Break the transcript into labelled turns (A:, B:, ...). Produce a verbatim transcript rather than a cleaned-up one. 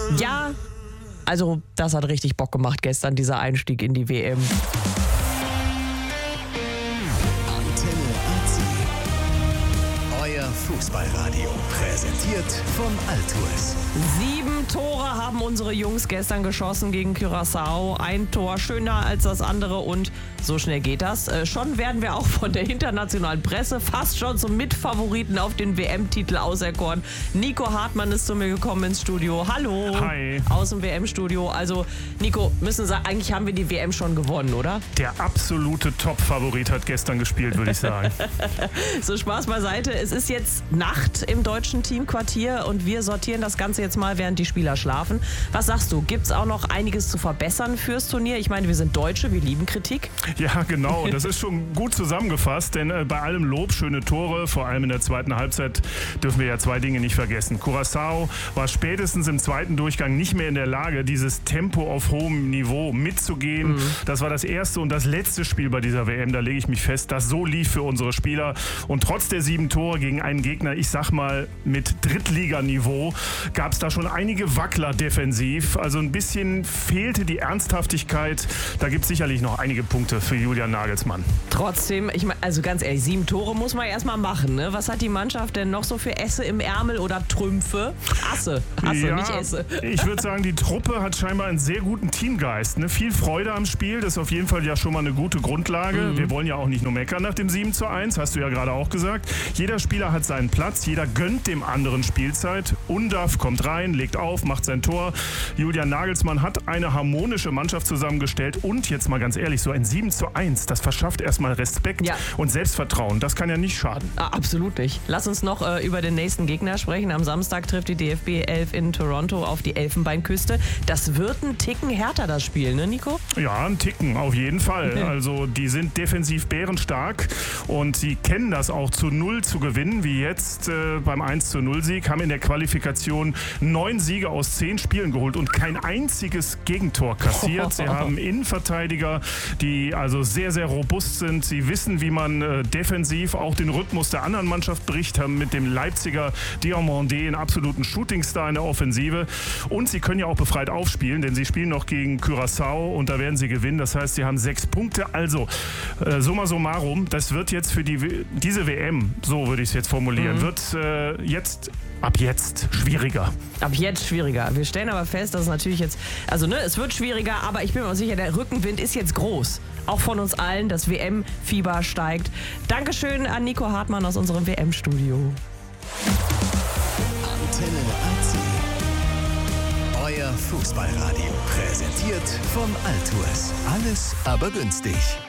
A: Ja, also das hat richtig Bock gemacht gestern, dieser Einstieg in die W M.
B: Antenne A C. Euer Fußballradio. Präsentiert von Altours.
A: Sieben Tore haben unsere Jungs gestern geschossen gegen Curaçao. Ein Tor schöner als das andere und so schnell geht das. Äh, schon werden wir auch von der internationalen Presse fast schon zum Mitfavoriten auf den W M-Titel auserkoren. Nico Hartmann ist zu mir gekommen ins Studio. Hallo.
C: Hi.
A: Aus dem W M-Studio. Also Nico, müssen sagen, eigentlich haben wir die W M schon gewonnen, oder?
C: Der absolute Top-Favorit hat gestern gespielt, würde ich sagen.
A: So, Spaß beiseite. Es ist jetzt Nacht im deutschen Teamquartier und wir sortieren das Ganze jetzt mal, während die Spieler schlafen. Was sagst du? Gibt es auch noch einiges zu verbessern fürs Turnier? Ich meine, wir sind Deutsche, wir lieben Kritik.
C: Ja, genau. Das ist schon gut zusammengefasst, denn äh, bei allem Lob, schöne Tore, vor allem in der zweiten Halbzeit, dürfen wir ja zwei Dinge nicht vergessen. Curaçao war spätestens im zweiten Durchgang nicht mehr in der Lage, dieses Tempo auf hohem Niveau mitzugehen. Mhm. Das war das erste und das letzte Spiel bei dieser W M, da lege ich mich fest, das so lief für unsere Spieler. Und trotz der sieben Tore gegen einen Gegner, ich sag mal mit Drittliganiveau, gab es da schon einige Wackler defensiv. Also ein bisschen fehlte die Ernsthaftigkeit. Da gibt es sicherlich noch einige Punkte für Julian Nagelsmann.
A: Trotzdem, ich meine, also ganz ehrlich, sieben Tore muss man erstmal machen. Ne? Was hat die Mannschaft denn noch so für Esse im Ärmel oder Trümpfe? Asse, Asse,
C: ja,
A: nicht Esse.
C: Ich würde sagen, die Truppe hat scheinbar einen sehr guten Teamgeist. Ne? Viel Freude am Spiel, das ist auf jeden Fall ja schon mal eine gute Grundlage. Mhm. Wir wollen ja auch nicht nur meckern nach dem sieben zu eins, hast du ja gerade auch gesagt. Jeder Spieler hat seinen Platz, jeder gönnt dem anderen Spielzeit. Undav kommt rein, legt auf, macht sein Tor. Julian Nagelsmann hat eine harmonische Mannschaft zusammengestellt und jetzt mal ganz ehrlich, so ein sieben zu eins, das verschafft erstmal Respekt
A: ja.
C: und Selbstvertrauen. Das kann ja nicht schaden.
A: Ah, absolut nicht. Lass uns noch äh, über den nächsten Gegner sprechen. Am Samstag trifft die D F B elf in Toronto auf die Elfenbeinküste. Das wird ein Ticken härter, das Spiel, ne Nico?
C: Ja, ein Ticken, auf jeden Fall. Also die sind defensiv bärenstark und sie kennen das auch zu null zu gewinnen, wie jetzt äh, beim eins zu null Sieg, haben in der Qualifikation neun Siege aus zehn Spielen geholt und kein einziges Gegentor kassiert. Sie haben Innenverteidiger, die also sehr, sehr robust sind. Sie wissen, wie man äh, defensiv auch den Rhythmus der anderen Mannschaft bricht, haben mit dem Leipziger Diomandé einen absoluten Shootingstar in der Offensive. Und sie können ja auch befreit aufspielen, denn sie spielen noch gegen Curaçao und da werden sie gewinnen. Das heißt, sie haben sechs Punkte. Also, äh, summa summarum, das wird jetzt für die, diese W M, so würde ich es jetzt formulieren, mhm. wird äh, jetzt ab jetzt schwieriger.
A: Ab jetzt schwieriger. Wir stellen aber fest, dass es natürlich jetzt, also ne, es wird schwieriger, aber ich bin mir sicher, der Rückenwind ist jetzt groß. Auch von uns allen, das W M-Fieber steigt. Dankeschön an Nico Hartmann aus unserem W M-Studio.
B: Antenne A C. Euer Fußballradio. Präsentiert von Altours. Alles aber günstig.